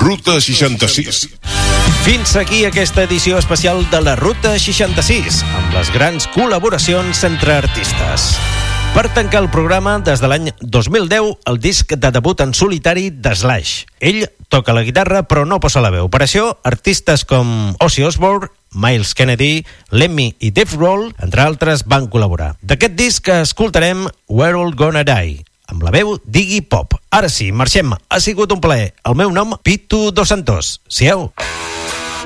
Ruta 66. Fins aquí aquesta edició especial de la Ruta 66, amb les grans col·laboracions entre artistes. Per tancar el programa, des de l'any 2010, el disc de debut en solitari de Slash. Ell toca la guitarra però no posa la veu. Per això, artistes com Ozzy Osbourne, Miles Kennedy, Lemmy i Dave Grohl, entre altres, van col·laborar. D'aquest disc escoltarem We're All Gonna Die, amb la veu d'Iggy Pop. Ara sí, marxem. Ha sigut un plaer. El meu nom, Pitu Dos Santos. Siau.